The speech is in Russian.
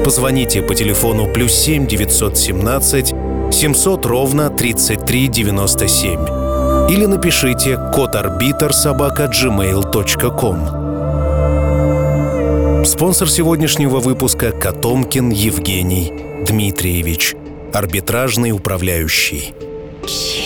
Позвоните по телефону +7 917 700 ровно 33 97 или напишите kotarbitor@gmail.com. Спонсор сегодняшнего выпуска — Котомкин Евгений Дмитриевич, арбитражный управляющий.